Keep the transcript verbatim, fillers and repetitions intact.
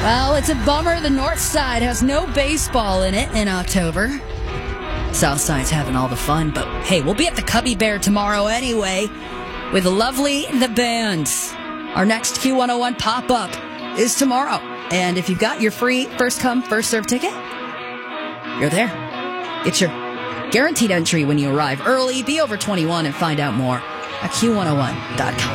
Well, it's a bummer the North Side has no baseball in it in October. South Side's having all the fun, but hey, we'll be at the Cubby Bear tomorrow anyway with Lovely the Band. Our next Q one oh one pop-up is tomorrow. And if you've got your free first-come, first-served ticket, you're there. Get your guaranteed entry when you arrive early. Be over twenty-one and find out more at Q one oh one dot com.